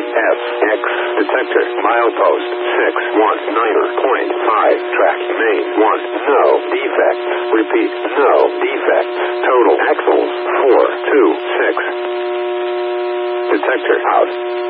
FX. Detector. Milepost 619.5. Track main 1. No defects. Repeat. No defects. Total axles 426. Detector out.